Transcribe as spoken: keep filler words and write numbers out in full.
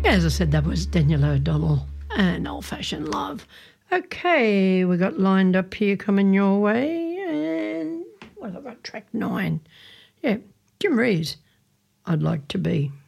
As I said, that was Daniel O'Donnell and Old Fashioned Love. Okay, we got lined up here coming your way, and what have I got? Track nine. Yeah, Jim Reeves, I'd Like to Be.